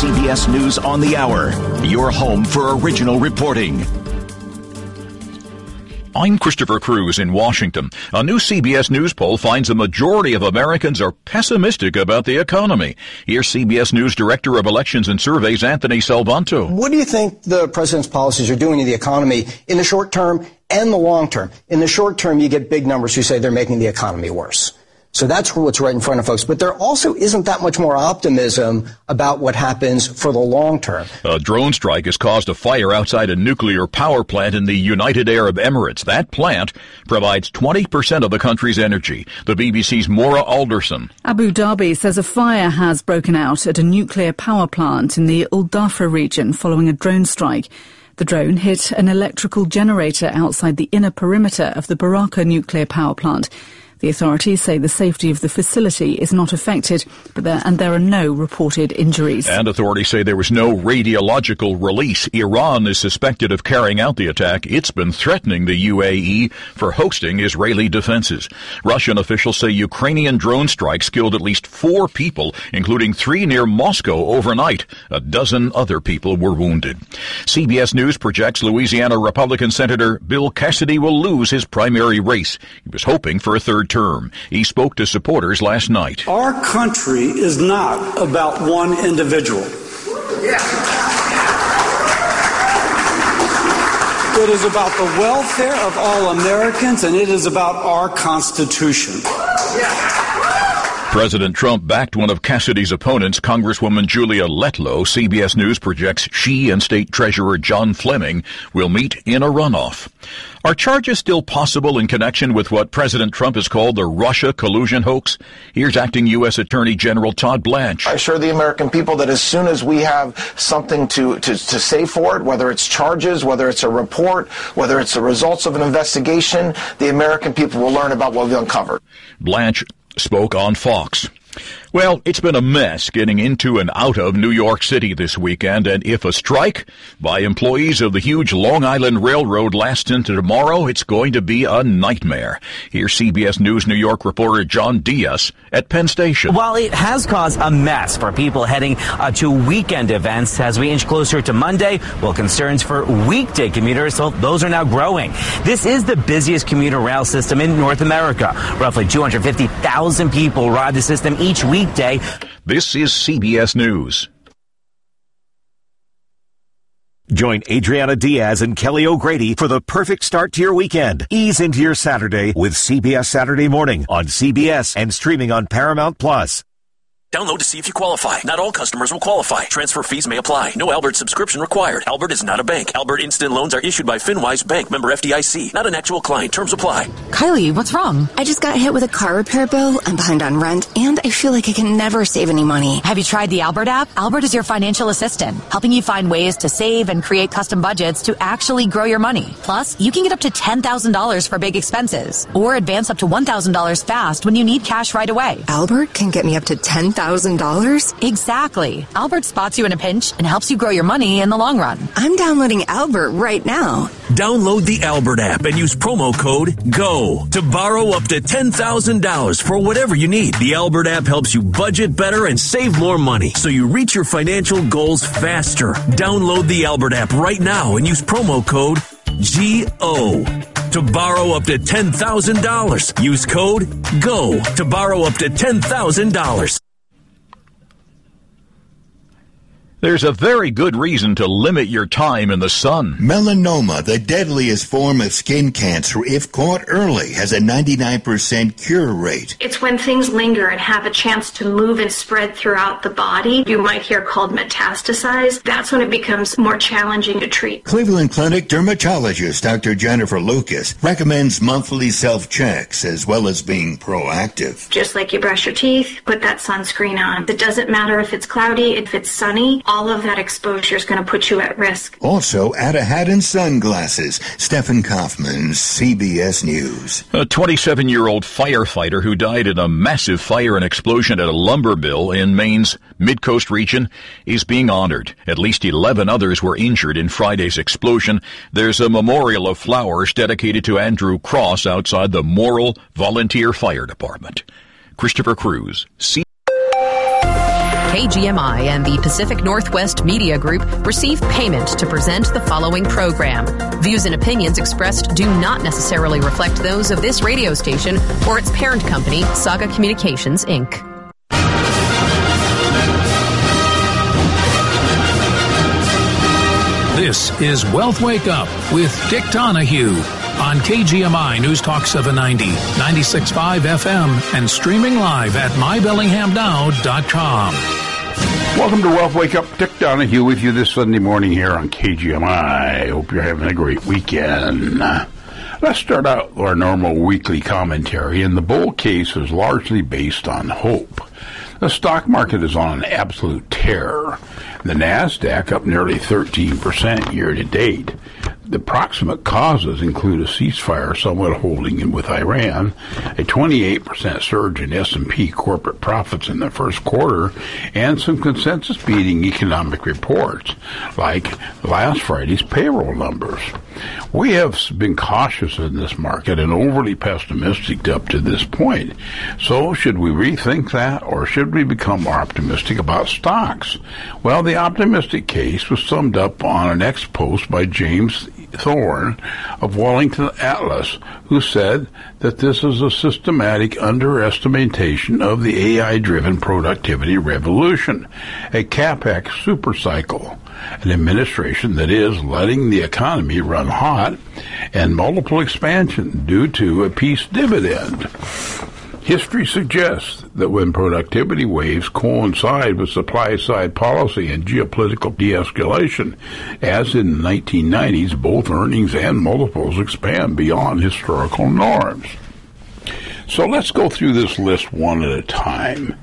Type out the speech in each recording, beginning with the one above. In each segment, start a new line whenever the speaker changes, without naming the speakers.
CBS News on the Hour, your home for original reporting.
I'm Christopher Cruz in Washington. A new CBS News poll finds a majority of Americans are pessimistic about the economy. Here's CBS News Director of Elections and Surveys, Anthony Salvanto.
What do you think the president's policies are doing to the economy in the short term and the long term? In the short term, you get big numbers who say they're making the economy worse. So that's what's right in front of folks. But there also isn't that much more optimism about what happens for the long term.
A drone strike has caused a fire outside a nuclear power plant in the United Arab Emirates. That plant provides 20% of the country's energy. The BBC's Maura Alderson.
Abu Dhabi says a fire has broken out at a nuclear power plant in the Al Dhafra region following a drone strike. The drone hit an electrical generator outside the inner perimeter of the Baraka nuclear power plant. The authorities say the safety of the facility is not affected, but there are no reported injuries.
And authorities say there was no radiological release. Iran is suspected of carrying out the attack. It's been threatening the UAE for hosting Israeli defenses. Russian officials say Ukrainian drone strikes killed at least 4 people, including 3 near Moscow overnight. A dozen other people were wounded. CBS News projects Louisiana Republican Senator Bill Cassidy will lose his primary race. He was hoping for a third term. He spoke to supporters last night.
Our country is not about one individual. It is about the welfare of all Americans, and it is about our Constitution.
President Trump backed one of Cassidy's opponents, Congresswoman Julia Letlow. CBS News projects she and State Treasurer John Fleming will meet in a runoff. Are charges still possible in connection with what President Trump has called the Russia collusion hoax? Here's Acting U.S. Attorney General Todd Blanche.
I assure the American people that as soon as we have something to say for it, whether it's charges, whether it's a report, whether it's the results of an investigation, the American people will learn about what we've uncovered.
Blanche spoke on Fox. Well, it's been a mess getting into and out of New York City this weekend, and if a strike by employees of the huge Long Island Railroad lasts into tomorrow, it's going to be a nightmare. Here's CBS News New York reporter John Diaz at Penn Station.
While it has caused a mess for people heading to weekend events as we inch closer to Monday, well, concerns for weekday commuters, well, those are now growing. This is the busiest commuter rail system in North America. Roughly 250,000 people ride the system each weekday.
This is CBS News.
Join Adriana Diaz and Kelly O'Grady for the perfect start to your weekend. Ease into your Saturday with CBS Saturday Morning on CBS and streaming on Paramount Plus.
Download to see if you qualify. Not all customers will qualify. Transfer fees may apply. No Albert subscription required. Albert is not a bank. Albert Instant Loans are issued by FinWise Bank, member FDIC. Not an actual client. Terms apply.
Kylie, what's wrong? I just got hit with a car repair bill. I'm behind on rent, and I feel like I can never save any money.
Have you tried the Albert app? Albert is your financial assistant, helping you find ways to save and create custom budgets to actually grow your money. Plus, you can get up to $10,000 for big expenses, or advance up to $1,000 fast when you need cash right away.
Albert can get me up to $10,000?
Exactly. Albert spots you in a pinch and helps you grow your money in the long run.
I'm downloading Albert right now.
Download the Albert app and use promo code GO to borrow up to $10,000 for whatever you need. The Albert app helps you budget better and save more money so you reach your financial goals faster. Download the Albert app right now and use promo code GO to borrow up to $10,000. Use code GO to borrow up to $10,000.
There's a very good reason to limit your time in the sun.
Melanoma, the deadliest form of skin cancer, if caught early, has a 99% cure rate.
It's when things linger and have a chance to move and spread throughout the body. You might hear called metastasize. That's when it becomes more challenging to treat.
Cleveland Clinic dermatologist Dr. Jennifer Lucas recommends monthly self-checks as well as being proactive.
Just like you brush your teeth, put that sunscreen on. It doesn't matter if it's cloudy, if it's sunny. All of that exposure is going to put you at risk.
Also, add a hat and sunglasses. Stephen Kaufman, CBS News.
A 27-year-old firefighter who died in a massive fire and explosion at a lumber mill in Maine's Mid-Coast region is being honored. At least 11 others were injured in Friday's explosion. There's a memorial of flowers dedicated to Andrew Cross outside the Morrill Volunteer Fire Department. Christopher Cruz,
KGMI and the Pacific Northwest Media Group receive payment to present the following program. Views and opinions expressed do not necessarily reflect those of this radio station or its parent company, Saga Communications, Inc.
This is Wealth Wake Up with Dick Donahue on KGMI News Talk 790, 96.5 FM, and streaming live at mybellinghamnow.com.
Welcome to Wealth Wake Up. Dick Donahue with you this Sunday morning here on KGMI. Hope you're having a great weekend. Let's start out with our normal weekly commentary, and the bull case is largely based on hope. The stock market is on an absolute tear. The NASDAQ up nearly 13% year to date. The proximate causes include a ceasefire somewhat holding in with Iran, a 28% surge in S&P corporate profits in the first quarter, and some consensus-beating economic reports, like last Friday's payroll numbers. We have been cautious in this market and overly pessimistic up to this point. So should we rethink that, or should we become more optimistic about stocks? Well, the optimistic case was summed up on an X post by James Thorne of Wellington Atlas, who said that this is a systematic underestimation of the AI-driven productivity revolution, a CapEx supercycle, an administration that is letting the economy run hot, and multiple expansion due to a peace dividend. History suggests that when productivity waves coincide with supply-side policy and geopolitical de-escalation, as in the 1990s, both earnings and multiples expand beyond historical norms. So let's go through this list one at a time.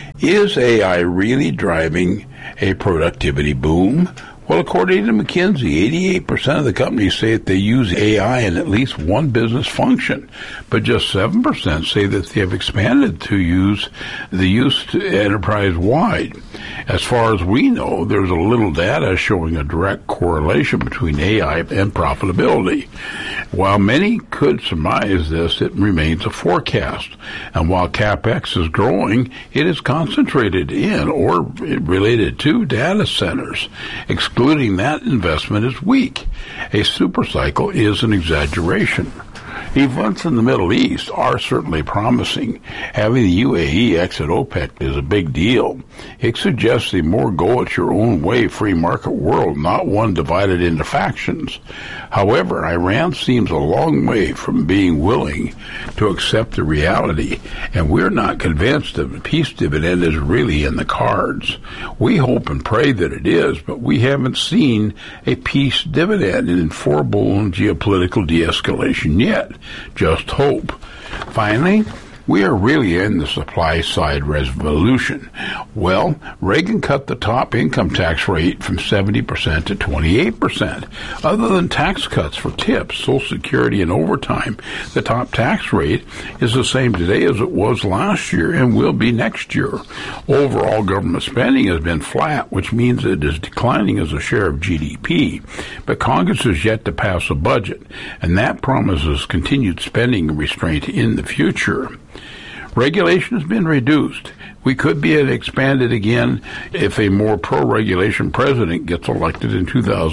Is AI really driving a productivity boom? Well, according to McKinsey, 88% of the companies say that they use AI in at least one business function, but just 7% say that they have expanded to use the use to enterprise-wide. As far as we know, there's a little data showing a direct correlation between AI and profitability. While many could surmise this, it remains a forecast. And while CapEx is growing, it is concentrated in or related to data centers. Excluding that investment is weak. A supercycle is an exaggeration. Events in the Middle East are certainly promising. Having the UAE exit OPEC is a big deal. It suggests a more go-at-your-own-way free market world, not one divided into factions. However, Iran seems a long way from being willing to accept the reality, and we're not convinced that the peace dividend is really in the cards. We hope and pray that it is, but we haven't seen a peace dividend in full-blown geopolitical de-escalation yet. Just hope. Finally, we are really in the supply-side revolution. Well, Reagan cut the top income tax rate from 70% to 28%. Other than tax cuts for tips, Social Security, and overtime, the top tax rate is the same today as it was last year and will be next year. Overall government spending has been flat, which means it is declining as a share of GDP. But Congress is yet to pass a budget, and that promises continued spending restraint in the future. Regulation has been reduced. We could be expanded again if a more pro-regulation president gets elected in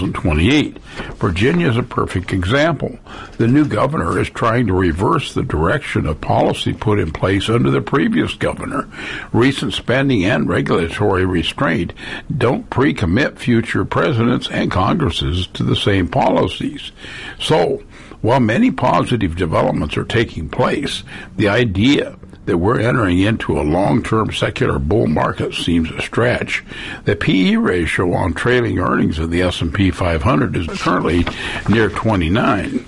2028. Virginia is a perfect example. The new governor is trying to reverse the direction of policy put in place under the previous governor. Recent spending and regulatory restraint don't pre-commit future presidents and Congresses to the same policies. So, while many positive developments are taking place, the idea that we're entering into a long-term secular bull market seems a stretch. The P/E ratio on trailing earnings of the S&P 500 is currently near 29.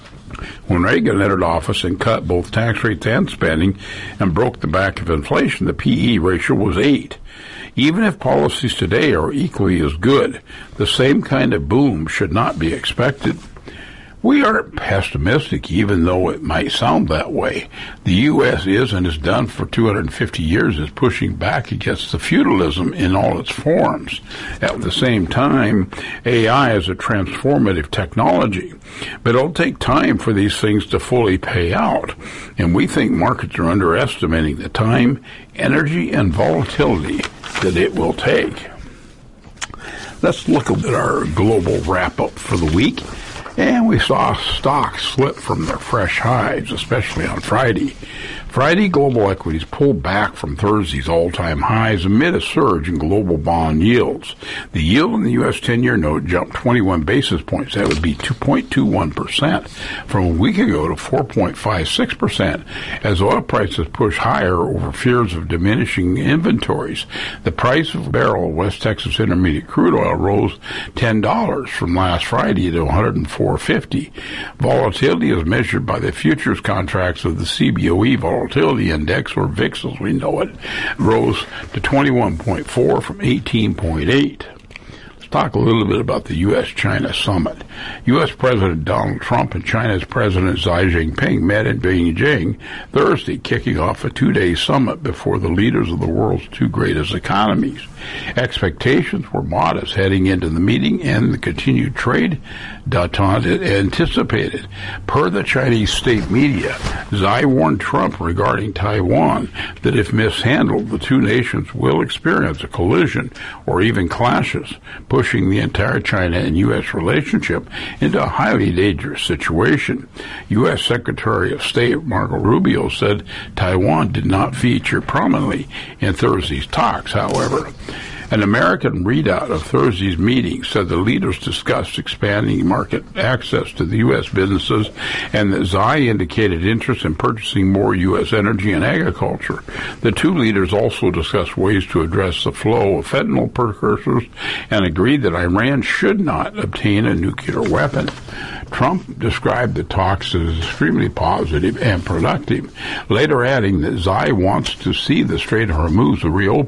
When Reagan entered office and cut both tax rates and spending and broke the back of inflation, the P/E ratio was 8. Even if policies today are equally as good, the same kind of boom should not be expected. We aren't pessimistic, even though it might sound that way. The U.S. is and has done for 250 years is pushing back against the feudalism in all its forms. At the same time, AI is a transformative technology, but it'll take time for these things to fully pay out, and we think markets are underestimating the time, energy, and volatility that it will take. Let's look at our global wrap-up for the week. And we saw stocks slip from their fresh highs, especially on Friday. Friday, global equities pulled back from Thursday's all-time highs amid a surge in global bond yields. The yield in the U.S. 10-year note jumped 21 basis points. That would be 2.21% from a week ago to 4.56% as oil prices pushed higher over fears of diminishing inventories. The price of a barrel of West Texas Intermediate crude oil rose $10 from last Friday to $104.50. Volatility is measured by the futures contracts of the CBOE Volatility Index, or VIX as we know it, rose to 21.4 from 18.8. Let's talk a little bit about the U.S.-China summit. U.S. President Donald Trump and China's President Xi Jinping met in Beijing Thursday, kicking off a two-day summit before the leaders of the world's two greatest economies. Expectations were modest heading into the meeting, and the continued trade détente anticipated. Per the Chinese state media, Xi warned Trump regarding Taiwan that if mishandled, the two nations will experience a collision or even clashes, pushing the entire China and U.S. relationship into a highly dangerous situation. U.S. Secretary of State Marco Rubio said Taiwan did not feature prominently in Thursday's talks, however. An American readout of Thursday's meeting said the leaders discussed expanding market access to the U.S. businesses, and that Xi indicated interest in purchasing more U.S. energy and agriculture. The two leaders also discussed ways to address the flow of fentanyl precursors and agreed that Iran should not obtain a nuclear weapon. Trump described the talks as extremely positive and productive, later adding that Xi wants to see the Strait of Hormuz reopened